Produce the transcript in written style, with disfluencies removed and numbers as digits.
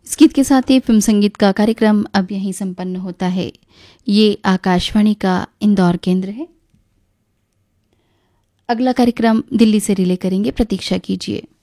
इस गीत के साथ ही फिल्म संगीत का कार्यक्रम अब यहीं संपन्न होता है। ये आकाशवाणी का इंदौर केंद्र है। अगला कार्यक्रम दिल्ली से रिले करेंगे, प्रतीक्षा कीजिए।